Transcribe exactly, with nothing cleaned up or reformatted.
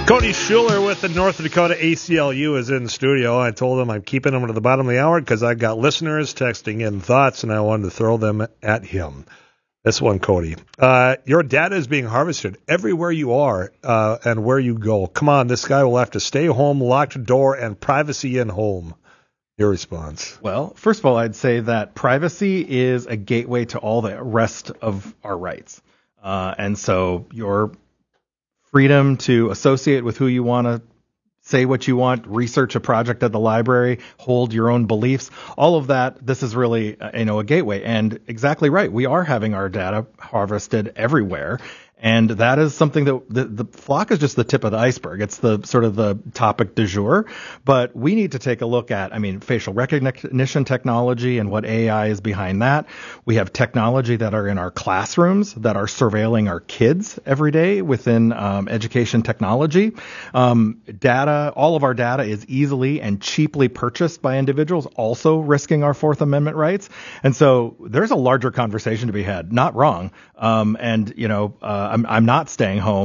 Cody Schuler with the North Dakota A C L U is in the studio. I told him I'm keeping him to the bottom of the hour because I got listeners texting in thoughts, and I wanted to throw them at him. This one, Cody. Uh, your data is being harvested everywhere you are uh, and where you go. Come on, this guy will have to stay home, locked door, and privacy in home. Your response? Well, first of all, I'd say that privacy is a gateway to all the rest of our rights. Uh, and so your freedom to associate with who you want to, say what you want, research a project at the library, hold your own beliefs, all of that, this is really, uh, you know, a gateway. And exactly right. We are having our data harvested everywhere. And that is something that the, the Flock is just the tip of the iceberg. It's the sort of the topic du jour. But we need to take a look at, I mean, facial recognition technology and what A I is behind that. We have technology that are in our classrooms that are surveilling our kids every day within um, education technology. Um, data, all of our data is easily and cheaply purchased by individuals, also risking our Fourth Amendment rights. And so there's a larger conversation to be had. Not wrong. Um, and, you know, uh, I'm, I'm not staying home.